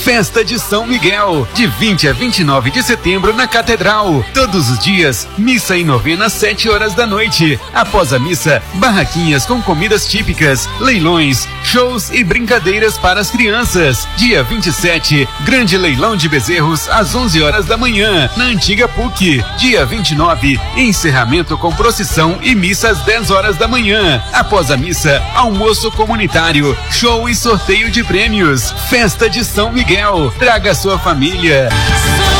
Festa de São Miguel, de 20 a 29 de setembro na Catedral. Todos os dias, missa e novena às 7 horas da noite. Após a missa, barraquinhas com comidas típicas, leilões, shows e brincadeiras para as crianças. Dia 27, grande leilão de bezerros às 11 horas da manhã, na antiga PUC. Dia 29, encerramento com procissão e missa às 10 horas da manhã. Após a missa, almoço comunitário, show e sorteio de prêmios. Festa de São Miguel. Traga sua família.